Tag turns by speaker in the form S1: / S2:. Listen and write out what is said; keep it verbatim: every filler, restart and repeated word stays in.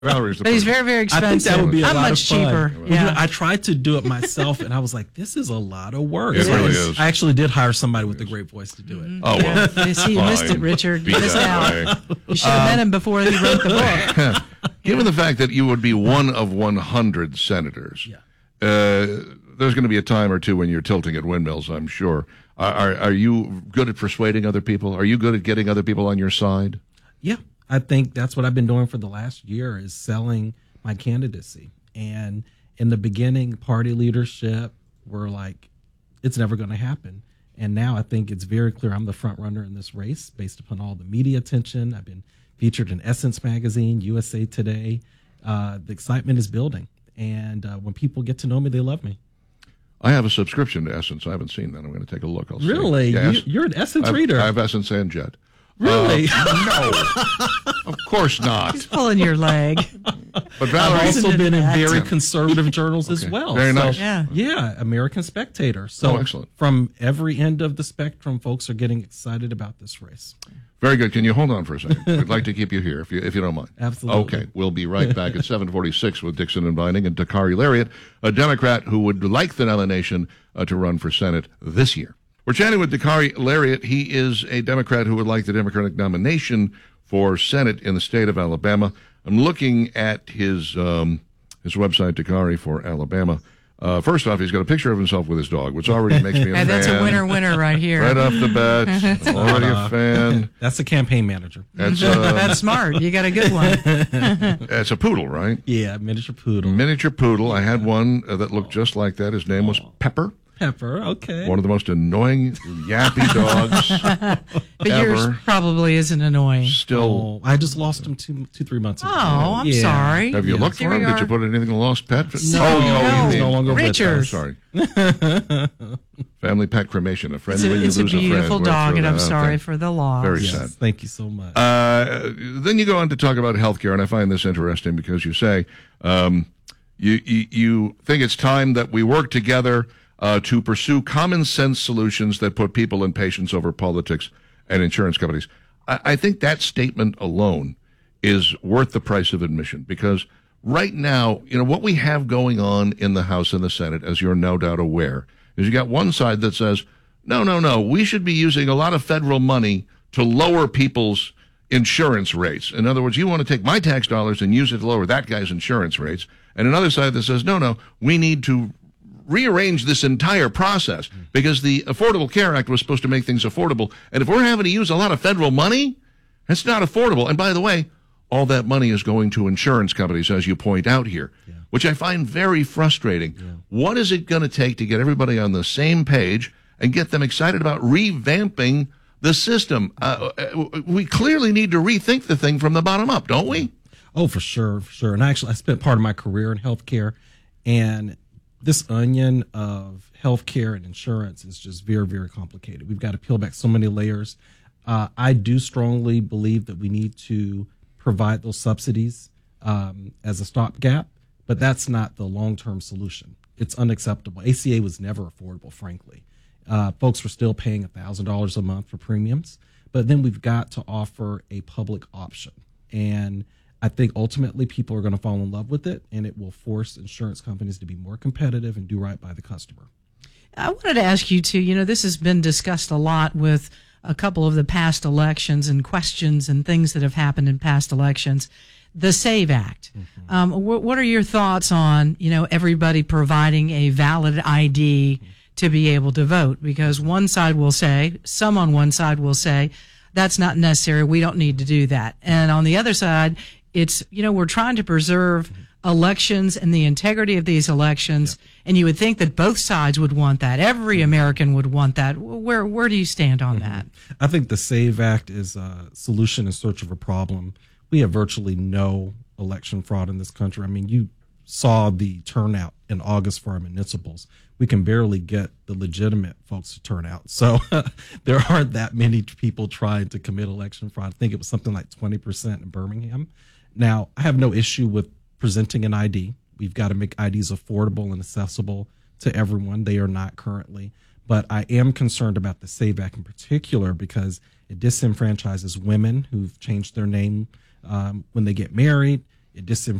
S1: Valerie's the
S2: But he's
S1: person.
S2: very, very expensive.
S3: I think that would be a
S2: I'm
S3: lot
S2: much
S3: of fun.
S2: cheaper.
S3: Well, you
S2: Yeah.
S3: know, I tried to do it myself, and I was like, "This is a lot of work."
S1: It
S3: So
S1: really
S3: I-
S1: is.
S3: I actually did hire somebody with a great voice to do it.
S1: Oh, well.
S2: You see, you missed it,
S1: Fine.
S2: Richard.
S1: Be
S2: You missed
S1: that
S2: out.
S1: way.
S2: You should have met him before he wrote the book.
S1: Given the fact that you would be one of one hundred senators,
S3: Yeah.
S1: uh, there's going to be a time or two when you're tilting at windmills, I'm sure. Are, are, are you good at persuading other people? Are you good at getting other people on your side?
S3: Yeah, I think that's what I've been doing for the last year is selling my candidacy. And in the beginning, party leadership were like, it's never going to happen. And now I think it's very clear I'm the front runner in this race based upon all the media attention. I've been featured in Essence Magazine, U S A Today. Uh, the excitement is building. And uh, when people get to know me, they love me.
S1: I have a subscription to Essence. I haven't seen that. I'm going to take a look. I'll see.
S3: Really?
S1: Yes.
S3: You, you're an Essence
S1: I've,
S3: reader.
S1: I have Essence and Jet.
S3: Really?
S1: Uh, no, of course not.
S2: Pulling your leg.
S1: But
S3: I've
S1: Valerie,
S3: also been in very
S1: Yeah.
S3: conservative journals as
S1: Okay.
S3: well.
S1: Very
S3: So,
S1: nice.
S2: Yeah.
S3: Yeah, American Spectator. So
S1: Oh, excellent.
S3: from every end of the spectrum, folks are getting excited about this race.
S1: very good. Can you hold on for a second? We'd like to keep you here if you if you don't mind.
S3: Absolutely.
S1: Okay, we'll be right back at seven forty-six with Dixon and Vining and Dakari Lariat, a Democrat who would like the nomination uh, to run for Senate this year. We're chatting with Dakari Lariat. He is a Democrat who would like the Democratic nomination for Senate in the state of Alabama. I'm looking at his um, his website, Dakari for Alabama. Uh, first off, he's got a picture of himself with his dog, which already makes me a
S2: Hey,
S1: fan.
S2: that's a winner, winner right here.
S1: Right off the bat, already a fan.
S3: That's a campaign manager.
S1: That's uh,
S2: That's smart. You got a good one.
S1: that's a poodle, right?
S3: Yeah, miniature poodle.
S1: Miniature poodle. I had one uh, that looked just like that. His name was Pepper.
S3: Pepper, okay.
S1: One of the most annoying, yappy dogs
S2: But yours
S1: ever.
S2: probably isn't annoying.
S1: Still,
S3: Oh, I just lost him two, two, three months ago.
S2: Oh, I'm
S3: Yeah.
S2: sorry.
S1: have you
S3: Yes.
S1: looked for
S2: Here
S1: him?
S2: we
S1: Did you
S2: are.
S1: put anything in the lost pet?
S3: No,
S1: oh,
S3: no,
S1: you
S3: he's
S1: mean-
S3: no longer with us.
S2: Richard.
S1: Sorry. Family pet cremation. A friend
S2: It's a,
S1: when you
S2: it's a
S1: lose a friend.
S2: beautiful
S1: We'll
S2: dog,
S1: throw
S2: and I'm
S1: that out
S2: sorry
S1: there.
S2: for the loss.
S1: Very
S3: Yes,
S1: sad.
S3: thank you so much.
S1: Uh, then you go on to talk about healthcare, and I find this interesting because you say um, you, you you think it's time that we work together uh, to pursue common sense solutions that put people and patients over politics and insurance companies. I, I think that statement alone is worth the price of admission because right now, you know, what we have going on in the House and the Senate, as you're no doubt aware, is you got one side that says, no, no, no, we should be using a lot of federal money to lower people's insurance rates. In other words, you want to take my tax dollars and use it to lower that guy's insurance rates. And another side that says, no, no, we need to rearrange this entire process because the Affordable Care Act was supposed to make things affordable. And if we're having to use a lot of federal money, it's not affordable. And by the way, all that money is going to insurance companies, as you point out here, yeah. which I find very frustrating. Yeah. What is it going to take to get everybody on the same page and get them excited about revamping the system? Uh, we clearly need to rethink the thing from the bottom up, don't we?
S3: Oh, for sure, for sure. And actually, I spent part of my career in healthcare, and this onion of healthcare and insurance is just very, very complicated. We've got to peel back so many layers. Uh, I do strongly believe that we need to provide those subsidies um, as a stopgap, but that's not the long-term solution. It's unacceptable. A C A was never affordable, frankly. Uh, folks were still paying one thousand dollars a month for premiums, but then we've got to offer a public option. And I think ultimately people are going to fall in love with it, and it will force insurance companies to be more competitive and do right by the customer.
S2: I wanted to ask you too, you know, this has been discussed a lot with a couple of the past elections and questions and things that have happened in past elections. The SAVE Act. Mm-hmm. Um, wh- what are your thoughts on, you know, everybody providing a valid I D mm-hmm. to be able to vote? Because one side will say, some on one side will say, that's not necessary. We don't need to do that. And on the other side, it's, you know, we're trying to preserve mm-hmm. elections and the integrity of these elections. Yeah. And you would think that both sides would want that. Every American would want that. Where where do you stand on mm-hmm. that?
S3: I think the SAVE Act is a solution in search of a problem. We have virtually no election fraud in this country. I mean, you saw the turnout in August for our municipals. We can barely get the legitimate folks to turn out. So there aren't that many people trying to commit election fraud. I think it was something like twenty percent in Birmingham. Now, I have no issue with presenting an I D. We've got to make I Ds affordable and accessible to everyone. They are not currently. But I am concerned about the SAVE Act in particular because it disenfranchises women who've changed their name um, when they get married. it disinfects